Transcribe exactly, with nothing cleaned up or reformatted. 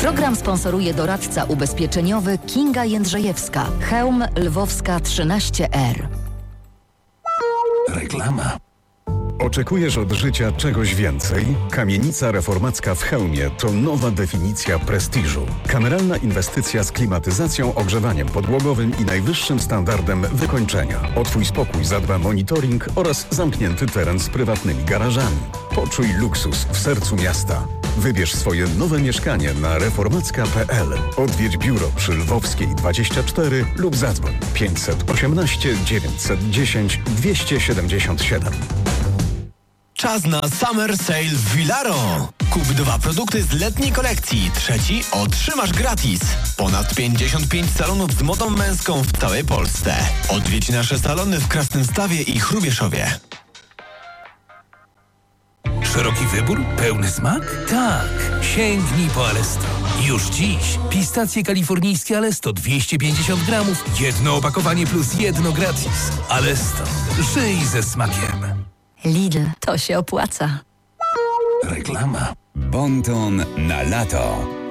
Program sponsoruje doradca ubezpieczeniowy Kinga Jędrzejewska. Chełm Lwowska trzynaście R. Reklama. Oczekujesz od życia czegoś więcej? Kamienica reformacka w Chełmie to nowa definicja prestiżu. Kameralna inwestycja z klimatyzacją, ogrzewaniem podłogowym i najwyższym standardem wykończenia. O Twój spokój zadba monitoring oraz zamknięty teren z prywatnymi garażami. Poczuj luksus w sercu miasta. Wybierz swoje nowe mieszkanie na reformacka kropka p l. Odwiedź biuro przy Lwowskiej dwadzieścia cztery lub zadzwoń pięćset osiemnaście dziewięćset dziesięć dwieście siedemdziesiąt siedem. Czas na Summer Sale w Vilaro. Kup dwa produkty z letniej kolekcji. Trzeci otrzymasz gratis. Ponad pięćdziesiąt pięć salonów z modą męską w całej Polsce. Odwiedź nasze salony w Krasnęstawie i Chrubieszowie. Szeroki wybór? Pełny smak? Tak. Sięgnij po Alesto. Już dziś. Pistacje kalifornijskie Alesto dwieście pięćdziesiąt gramów. Jedno opakowanie plus jedno gratis. Alesto. Żyj ze smakiem. Lidl, to się opłaca. Reklama. Bon ton na lato.